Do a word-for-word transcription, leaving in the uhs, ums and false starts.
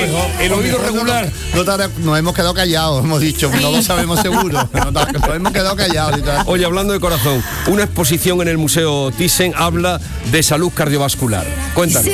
el oído regular. No, no, no, nos hemos quedado callados, hemos dicho, no lo sabemos seguro. Nos, nos hemos quedado callados. Oye, hablando de corazón, una exposición en el Museo Thyssen habla de salud cardiovascular. Cuéntanos.